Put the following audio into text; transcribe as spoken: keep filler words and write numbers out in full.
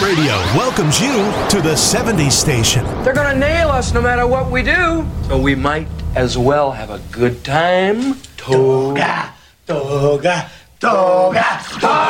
Radio welcomes you to the seventies station. They're gonna nail us no matter what we do, so we might as well have a good time. Toga, toga, toga, toga.